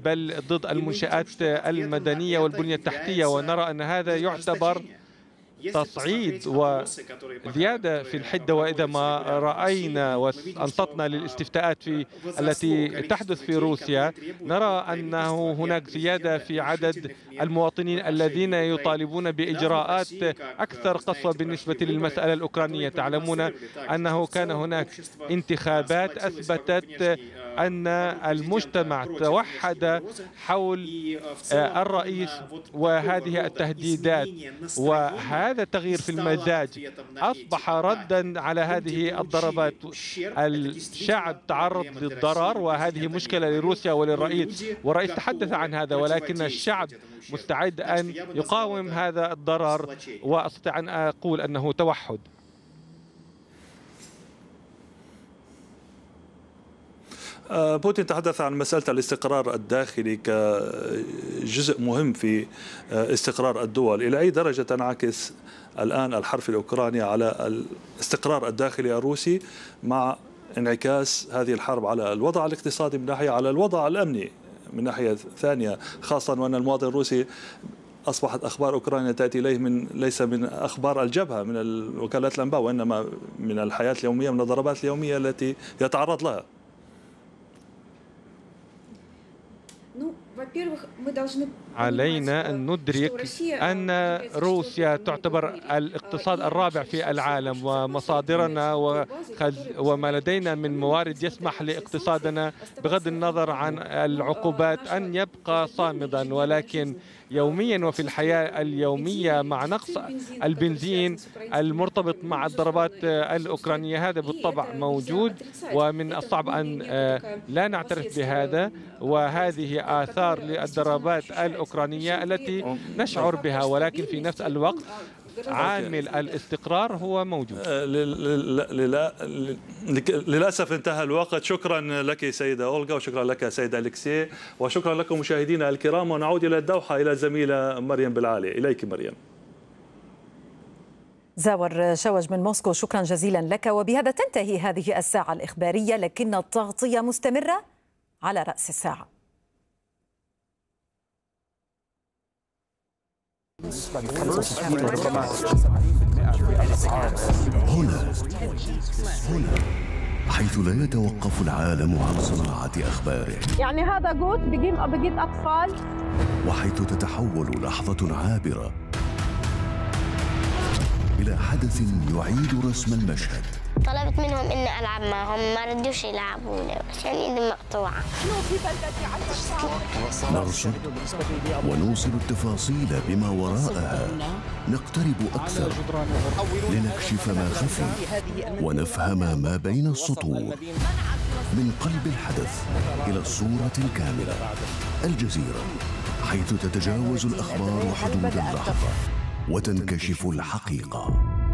بل ضد المنشآت المدنية والبنية التحتية، ونرى أن هذا يعتبر تصعيد وزيادة في الحدة. وإذا ما رأينا وأنصتنا للاستفتاءات التي تحدث في روسيا، نرى أنه هناك زيادة في عدد المواطنين الذين يطالبون بإجراءات أكثر قسوة بالنسبة للمسألة الأوكرانية. تعلمون أنه كان هناك انتخابات أثبتت أن المجتمع توحد حول الرئيس، وهذه التهديدات وهذا التغيير في المزاج أصبح ردا على هذه الضربات. الشعب تعرض للضرر، وهذه مشكلة لروسيا وللرئيس، والرئيس تحدث عن هذا، ولكن الشعب مستعد أن يقاوم هذا الضرر، وأستطيع أن أقول أنه توحد. بوتين تحدث عن مسألة الاستقرار الداخلي كجزء مهم في استقرار الدول. إلى أي درجة تنعكس الآن الحرب الأوكراني على الاستقرار الداخلي الروسي مع انعكاس هذه الحرب على الوضع الاقتصادي من ناحية، على الوضع الأمني من ناحية ثانية، خاصة وأن المواطن الروسي أصبحت أخبار أوكرانيا تأتي إليه ليس من أخبار الجبهة من وكالات الأنباء، وإنما من الحياة اليومية، من الضربات اليومية التي يتعرض لها. علينا أن ندرك أن روسيا تعتبر الاقتصاد الرابع في العالم، ومصادرنا وما لدينا من موارد يسمح لاقتصادنا بغض النظر عن العقوبات أن يبقى صامدا. ولكن يوميا وفي الحياة اليومية مع نقص البنزين المرتبط مع الضربات الأوكرانية، هذا بالطبع موجود، ومن الصعب أن لا نعترف بهذا، وهذه آثار للضربات الأوكرانية التي نشعر بها، ولكن في نفس الوقت عامل الاستقرار هو موجود. للأسف انتهى الوقت. شكرا لك سيدة أولغا، وشكرا لك سيد أليكسي، وشكرا لكم مشاهدينا الكرام. ونعود إلى الدوحة إلى الزميلة مريم بالعالي. إليك مريم. زاور شوج من موسكو، شكرا جزيلا لك. وبهذا تنتهي هذه الساعة الإخبارية، لكن التغطية مستمرة على رأس الساعة. هنا حيث لا يتوقف العالم عن صناعة أخباره، يعني هذا قوت بقيت أطفال، وحيث تتحول لحظة عابرة إلى حدث يعيد رسم المشهد. طلبت منهم إني ألعب معهم، ما ردوش يلعبوني عشان إيدي مقطوعة. نرصد ونوصل التفاصيل بما وراءها، نقترب أكثر لنكشف ما خفي ونفهم ما بين السطور. من قلب الحدث إلى الصورة الكاملة، الجزيرة، حيث تتجاوز الأخبار حدود اللحظة وتنكشف الحقيقة.